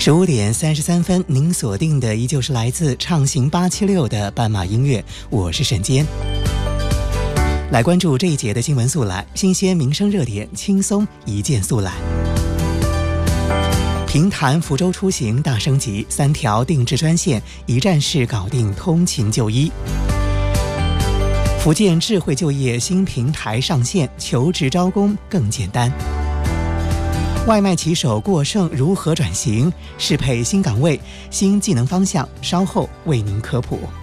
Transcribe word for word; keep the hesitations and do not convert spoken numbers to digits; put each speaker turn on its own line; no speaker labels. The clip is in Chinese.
十五点三十三分，您锁定的依旧是来自畅行八七六的斑马音乐，我是沈坚。来关注这一节的新闻速览，新鲜民生热点，轻松一键速览。平潭福州出行大升级，三条定制专线一站式搞定通勤就医。福建智慧就业新平台上线，求职招工更简单。外卖骑手过剩如何转型？适配新岗位、新技能方向，稍后为您科普。